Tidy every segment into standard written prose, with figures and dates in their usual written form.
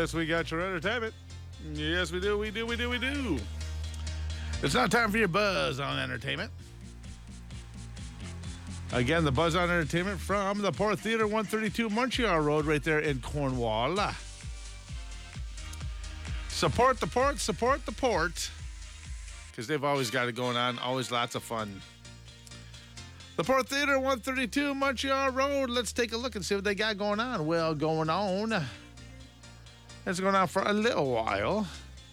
Yes, we got your entertainment. Yes, we do. We do. It's now time for your Buzz on Entertainment. Again, the Buzz on Entertainment from the Port Theatre, 132 Montreal Road, right there in Cornwall. Support the port, because they've always got it going on. Always lots of fun. The Port Theatre, 132 Montreal Road. Let's take a look and see what they got going on. Well, going on. It's going on for a little while.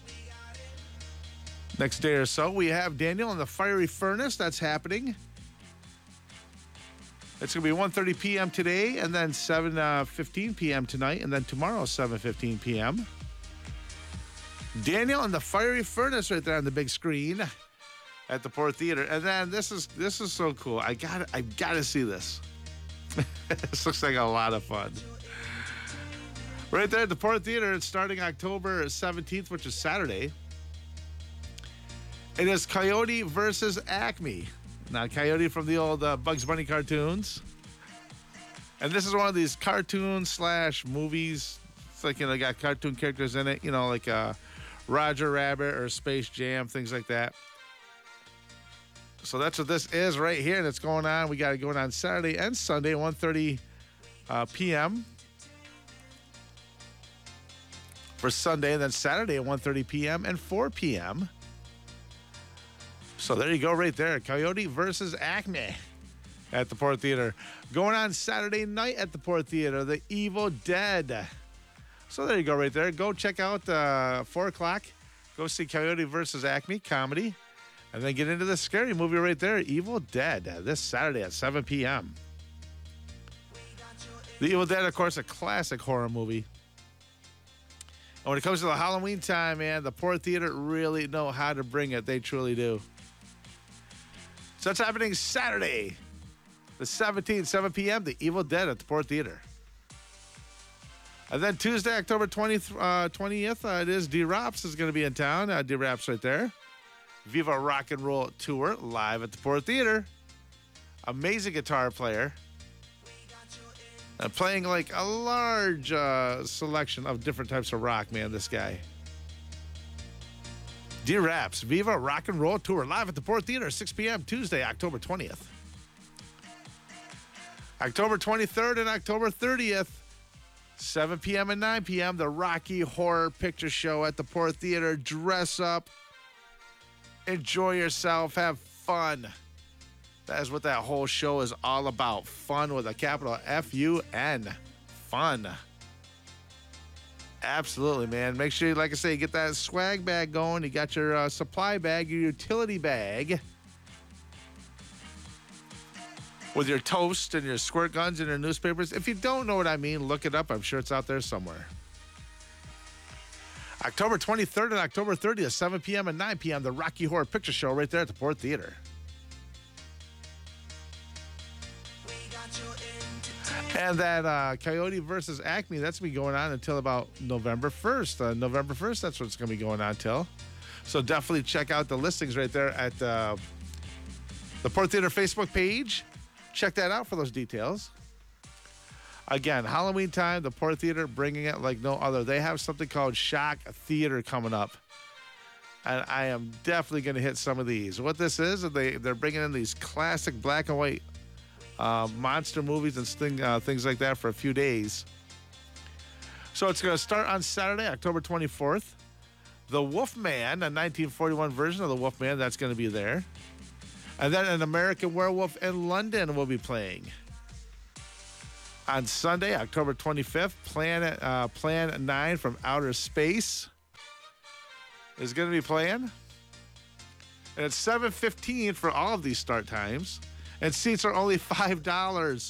Next day or so, we have Daniel and the Fiery Furnace. That's happening. It's going to be 1:30 p.m. today, and then 7:15 p.m. tonight, and then tomorrow 7:15 p.m. Daniel and the Fiery Furnace right there on the big screen at the Port Theatre. And then this is so cool. I gotta see this. This looks like a lot of fun. Right there at the Port Theatre, it's starting October 17th, which is Saturday. It is Coyote versus Acme. Now, Coyote from the old Bugs Bunny cartoons. And this is one of these cartoons / movies. It's like, got cartoon characters in it, like Roger Rabbit or Space Jam, things like that. So that's what this is right here, and it's going on. We got it going on Saturday and Sunday, 1:30 p.m. for Sunday, and then Saturday at 1:30 p.m. and 4 p.m. So there you go right there. Coyote versus Acme at the Port Theatre. Going on Saturday night at the Port Theatre, The Evil Dead. So there you go right there. Go check out 4 o'clock. Go see Coyote versus Acme comedy. And then get into the scary movie right there, Evil Dead, this Saturday at 7 p.m. The Evil Dead, of course, a classic horror movie. And when it comes to the Halloween time, man, the Port Theatre really know how to bring it. They truly do. So it's happening Saturday, the 17th, 7 p.m., The Evil Dead at the Port Theatre. And then Tuesday, October 20th, it is D-Rops is going to be in town. D-Rops right there. Viva Rock and Roll Tour live at the Port Theatre. Amazing guitar player. Playing like a large selection of different types of rock, man, this guy. D-Raps, Viva Rock and Roll Tour live at the Port Theatre, 6 p.m. Tuesday, October 20th. October 23rd and October 30th, 7 p.m. and 9 p.m., the Rocky Horror Picture Show at the Port Theatre. Dress up. Enjoy yourself. Have fun. That is what that whole show is all about. Fun with a capital F-U-N. Fun. Absolutely, man. Make sure, like I say, you get that swag bag going. You got your supply bag, your utility bag. With your toast and your squirt guns and your newspapers. If you don't know what I mean, look it up. I'm sure it's out there somewhere. October 23rd and October 30th, 7 p.m. and 9 p.m., the Rocky Horror Picture Show right there at the Port Theatre. And that Coyote versus Acme, that's going to be going on until about November 1st. November 1st, that's what it's going to be going on till. So definitely check out the listings right there at the Port Theatre Facebook page. Check that out for those details. Again, Halloween time, the Port Theatre bringing it like no other. They have something called Shock Theater coming up. And I am definitely going to hit some of these. What this is, they're bringing in these classic black and white monster movies and things like that for a few days. So it's going to start on Saturday, October 24th. The Wolfman, a 1941 version of the Wolfman, that's going to be there. And then an American Werewolf in London will be playing. On Sunday, October 25th, Plan 9 from Outer Space is going to be playing. And it's 7:15 for all of these start times. And seats are only $5.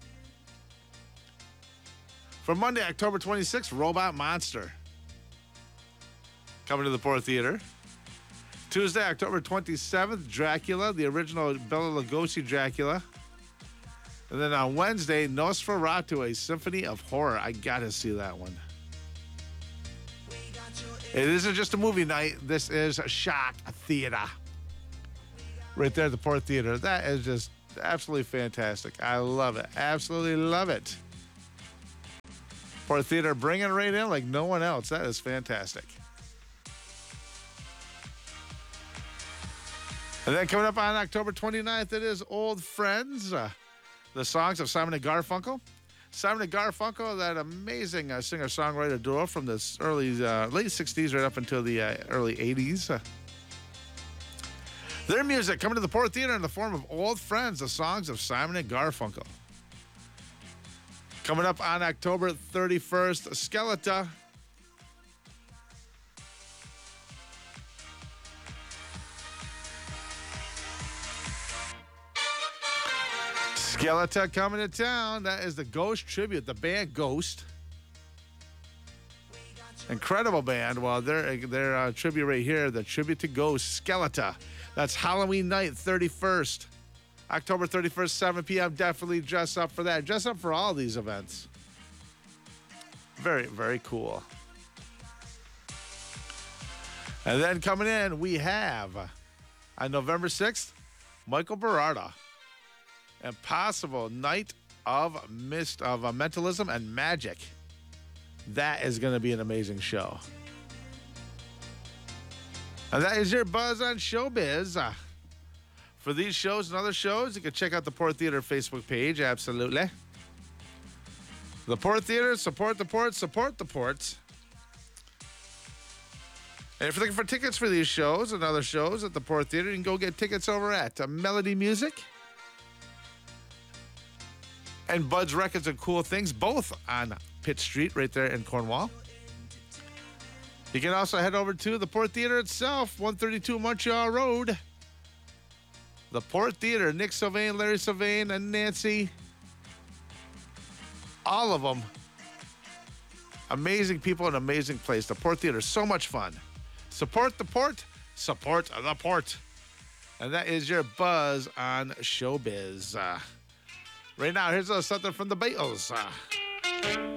For Monday, October 26th, Robot Monster coming to the Port Theatre. Tuesday, October 27th, Dracula, the original Bela Lugosi Dracula. And then on Wednesday, Nosferatu, a Symphony of Horror. I got to see that one. It isn't just a movie night. This is Shock Theater. Right there at the Port Theatre. That is just absolutely fantastic. I love it. Absolutely love it. Port Theater bringing it right in like no one else. That is fantastic. And then coming up on October 29th, it is Old Friends, the songs of Simon and Garfunkel. Simon and Garfunkel, that amazing singer-songwriter duo from the late 60s right up until the early 80s. Their music coming to the Port Theater in the form of Old Friends, the songs of Simon and Garfunkel. Coming up on October 31st, Skeletor. Skeletor coming to town. That is the Ghost tribute, the band Ghost. Incredible band. Well, their tribute right here, the tribute to Ghost, Skeletor. That's Halloween night, 31st. October 31st, 7 p.m. Definitely dress up for that. Dress up for all these events. Very, very cool. And then coming in, we have, on November 6th, Michael Berarda. Impossible Night of Mentalism and Magic. That is going to be an amazing show. And that is your buzz on showbiz. For these shows and other shows, you can check out the Port Theater Facebook page. Absolutely. The Port Theater, support the port, support the ports. And if you're looking for tickets for these shows and other shows at the Port Theater, you can go get tickets over at Melody Music and Bud's Records and Cool Things, both on Pitt Street right there in Cornwall. You can also head over to the Port Theater itself, 132 Montreal Road. The Port Theater, Nick Sylvain, Larry Sylvain, and Nancy. All of them. Amazing people, an amazing place. The Port Theater, so much fun. Support the port, support the port. And that is your buzz on showbiz. Right now, here's something from the Beatles.